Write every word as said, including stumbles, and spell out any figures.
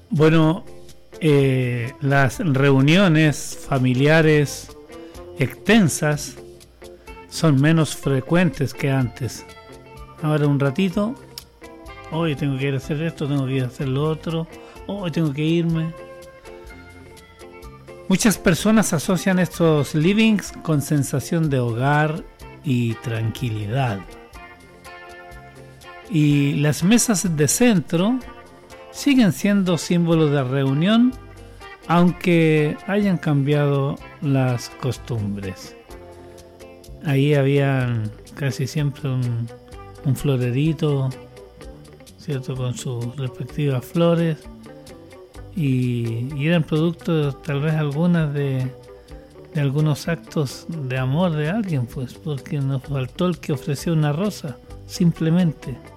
Bueno, eh, las reuniones familiares extensas son menos frecuentes que antes. Ahora un ratito, hoy tengo que ir a hacer esto, tengo que ir a hacer lo otro, hoy tengo que irme. Muchas personas asocian estos livings con sensación de hogar y tranquilidad. Y las mesas de centro siguen siendo símbolos de reunión, aunque hayan cambiado las costumbres. Ahí había casi siempre un, un florerito, ¿cierto?, con sus respectivas flores, y, y eran productos tal vez algunas de, de algunos actos de amor de alguien, pues, porque nos faltó el que ofreció una rosa, simplemente.